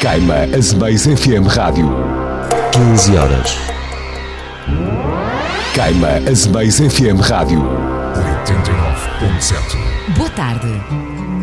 Queima Azemais FM Rádio. 15 horas. Queima Azemais FM Rádio. 89.7. Boa tarde.